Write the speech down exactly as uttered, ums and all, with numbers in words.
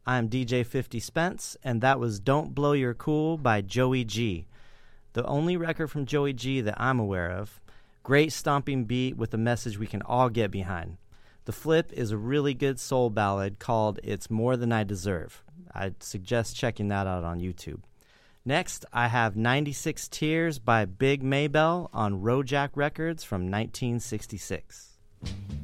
I'm D J fifty Spence, and that was Don't Blow Your Cool by Joey G. The only record from Joey G that I'm aware of. Great stomping beat with a message we can all get behind. The flip is a really good soul ballad called It's More Than I Deserve. I'd suggest checking that out on YouTube. Next, I have ninety-six Tears by Big Maybell on Rojack Records from nineteen sixty-six.